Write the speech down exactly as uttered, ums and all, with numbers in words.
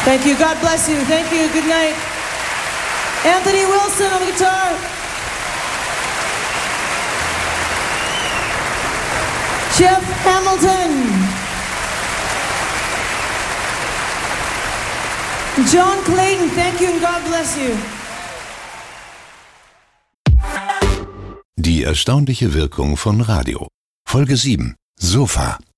Thank you. God bless you. Thank you. Good night. Anthony Wilson on the guitar. Jeff Hamilton. John Clayton, thank you and God bless you. Die erstaunliche Wirkung von Radio. Folge sieben. Sofa.